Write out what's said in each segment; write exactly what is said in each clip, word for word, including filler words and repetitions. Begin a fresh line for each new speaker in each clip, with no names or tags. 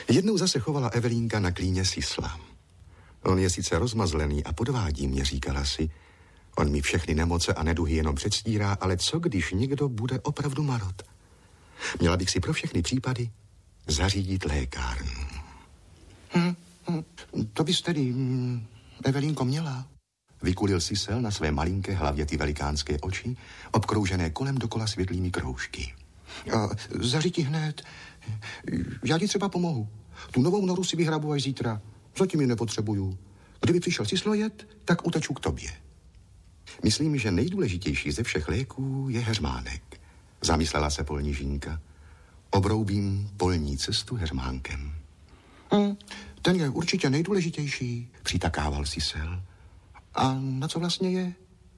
Jednou zase chovala Evelínka na klíně sisla. On je sice rozmazlený a podvádí mě, říkala si. On mi všechny nemoce a neduhy jenom předstírá, ale co když někdo bude opravdu marot? Měla bych si pro všechny případy zařídit lékárnu. Hm, hm, to bys tedy, hm, Evelínko, měla. Vykulil sisel na své malinké hlavě ty velikánské oči, obkroužené kolem dokola světlými kroužky. A zaříti hned. Já ti třeba pomohu. Tu novou noru si vyhrabu až zítra. Zatím ji nepotřebuju. Kdyby přišel sislojet, tak uteču k tobě. Myslím, že nejdůležitější ze všech léků je heřmánek. Zamyslela se polní žínka. Obroubím polní cestu heřmánkem. Hm, ten je určitě nejdůležitější, přitakával sisel. A na co vlastně je?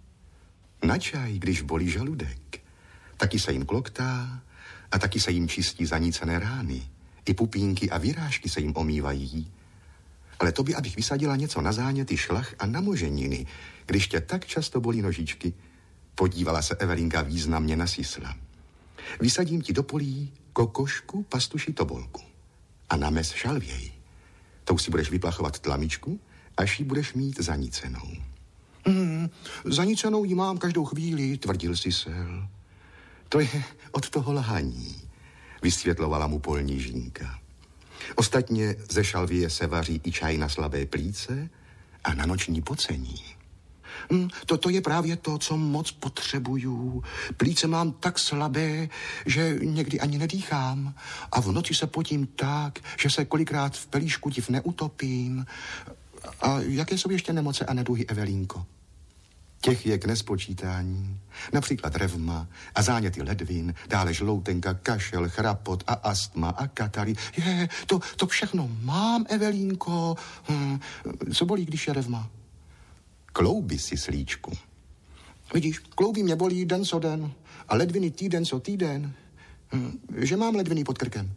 Na čaj, když bolí žaludek. Taky se jim kloktá a taky se jim čistí zanícené rány. I pupínky a vyrážky se jim omývají. Ale to by, abych vysadila něco na záněty, šlach a namoženiny, když tě tak často bolí nožičky. Podívala se Evelínka významně na sisla. Vysadím ti do polí kokošku, pastuši, tobolku. A na mes šalvěj. Tou si budeš vyplachovat tlamičku, až ji budeš mít zanícenou. Hmm, zanícenou ji mám každou chvíli, tvrdil sisel. To je od toho lhaní, vysvětlovala mu polní žínka. Ostatně ze šalvěje se vaří i čaj na slabé plíce a na noční pocení. Hmm, to, to je právě to, co moc potřebuju. Plíce mám tak slabé, že někdy ani nedýchám. A v noci se potím tak, že se kolikrát v pelíšku div neutopím. A jaké jsou ještě nemoce a neduhy, Evelínko? Těch je k nespočítání. Například revma a záněty ledvin, dále žloutenka, kašel, chrapot a astma a katary. Je, to, to všechno mám, Evelínko. Hm, co bolí, když je revma? Klouby, sislíčku. Vidíš, klouby mě bolí den co den a ledviny týden co týden. Hm, že mám ledviny pod krkem.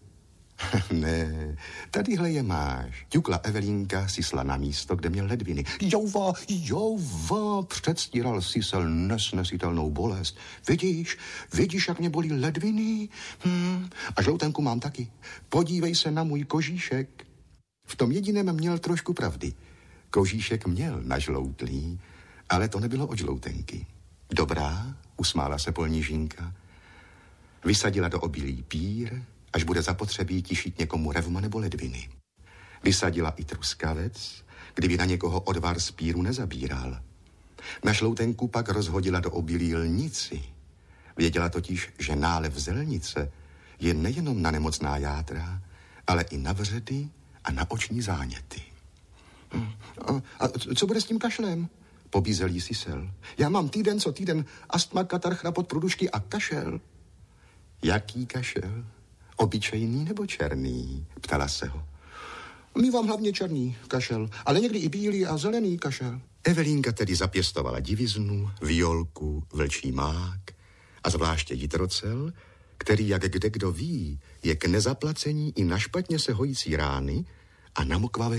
Ne, tadyhle je máš. Ťukla Evelínka sisla na místo, kde měl ledviny. Jouva, jouva, předstíral sisel nesnesitelnou bolest. Vidíš, vidíš, jak mě bolí ledviny? Hm, a žloutenku mám taky. Podívej se na můj kožíšek. V tom jediném měl trošku pravdy. Kožíšek měl nažloutlý, ale to nebylo od žloutenky. Dobrá, usmála se polní žínka. Vysadila do obilí pír, až bude zapotřebí tišit někomu revma nebo ledviny. Vysadila i truskavec, kdyby na někoho odvar z píru nezabíral. Na žloutenku pak rozhodila do obilí lnici. Věděla totiž, že nálev zelnice je nejenom na nemocná játra, ale i na vředy a na oční záněty. A, a co bude s tím kašlem? Pobízel jí sisel. Já mám týden co týden astma, katar, chrapot, průdušky a kašel. Jaký kašel? Obyčejný nebo černý? Ptala se ho. Mívám hlavně černý kašel, ale někdy i bílý a zelený kašel. Evelínka tedy zapěstovala diviznu, violku, vlčí mák a zvláště jitrocel, který, jak kde kdo ví, je k nezaplacení i na špatně se hojící rány a na mokvavé